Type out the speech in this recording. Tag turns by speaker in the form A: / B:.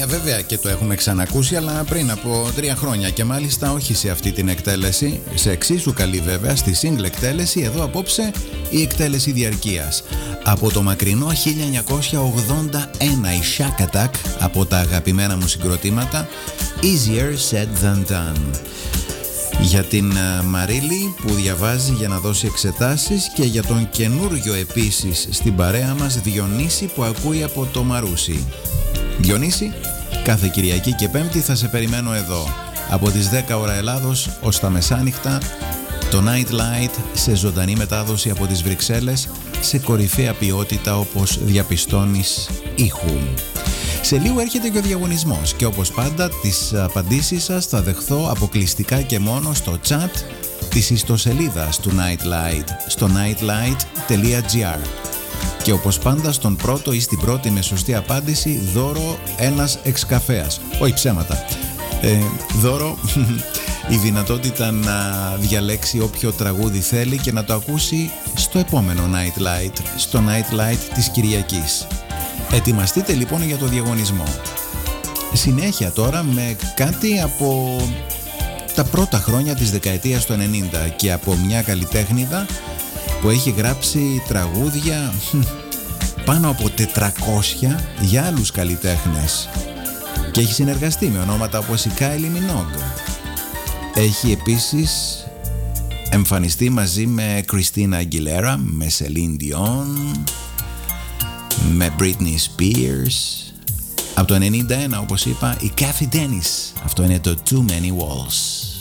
A: βέβαια και το έχουμε ξανακούσει, αλλά πριν από 3 χρόνια και μάλιστα όχι σε αυτή την εκτέλεση, σε εξίσου καλή βέβαια, στη single εκτέλεση. Εδώ απόψε η εκτέλεση διαρκείας. Από το μακρινό 1981 η Shack Attack, από τα αγαπημένα μου συγκροτήματα, Easier Said Than Done. Για την Μαρίλη που διαβάζει για να δώσει εξετάσεις και για τον καινούριο επίσης στην παρέα μας Διονύση που ακούει από το Μαρούσι. Διονύση, κάθε Κυριακή και Πέμπτη θα σε περιμένω εδώ από τις 10 ώρα Ελλάδος ως τα μεσάνυχτα, το Night Light σε ζωντανή μετάδοση από τις Βρυξέλλες σε κορυφαία ποιότητα όπως διαπιστώνεις ήχου. Σε λίγο έρχεται και ο διαγωνισμός και όπως πάντα τις απαντήσεις σας θα δεχθώ αποκλειστικά και μόνο στο chat της ιστοσελίδας του Night Light στο nightlight.gr και όπως πάντα στον πρώτο ή στην πρώτη με σωστή απάντηση δώρο ένας εξκαφέας. Όχι ψέματα. Δώρο η δυνατότητα να διαλέξει όποιο τραγούδι θέλει και να το ακούσει στο επόμενο Night Light, στο Night Light της Κυριακής. Ετοιμαστείτε λοιπόν για το διαγωνισμό. Συνέχεια τώρα με κάτι από τα πρώτα χρόνια της δεκαετίας του 90 και από μια καλλιτέχνηδα που έχει γράψει τραγούδια πάνω από 400 για άλλους καλλιτέχνες και έχει συνεργαστεί με ονόματα όπως η Kylie Minogue. Έχει επίσης εμφανιστεί μαζί με Christina Aguilera, με Celine Dion, με Britney Spears. Από το 91 όπως είπα η Kathy Dennis. Αυτό είναι το Too Many Walls.